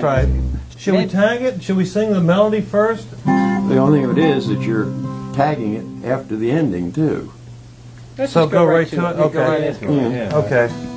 right. Should we tag it? Should we sing the melody first? The only thing of it is that you're tagging it after the ending, too. So go right to it? Go right Okay. into it. Yeah. Okay.